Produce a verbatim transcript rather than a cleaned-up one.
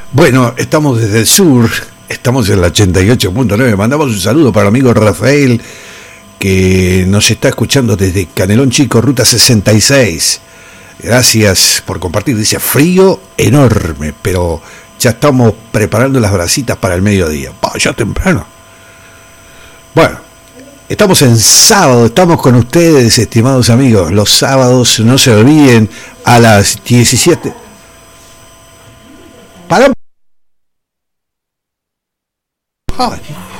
Bueno, estamos desde el sur, estamos en la ochenta y ocho punto nueve. Mandamos un saludo para el amigo Rafael, que nos está escuchando desde Canelón Chico, ruta sesenta y seis. Gracias por compartir. Dice, frío enorme, pero ya estamos preparando las brasitas para el mediodía. Oh, ya temprano. Bueno, estamos en sábado, estamos con ustedes, estimados amigos. Los sábados, no se olviden, a las diecisiete. Para. Ay.